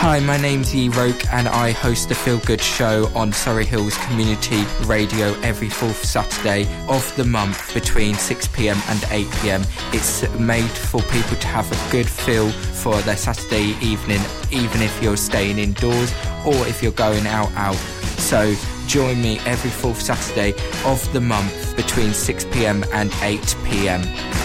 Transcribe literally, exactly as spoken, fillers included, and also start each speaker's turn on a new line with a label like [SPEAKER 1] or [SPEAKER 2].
[SPEAKER 1] Hi, my name's Yi Roke and I host the Feel Good Show on Surrey Hills Community Radio every fourth Saturday of the month between six p.m. and eight p.m. It's made for people to have a good feel for their Saturday evening, even if you're staying indoors or if you're going out out. So join me every fourth Saturday of the month between six p.m. and eight p.m.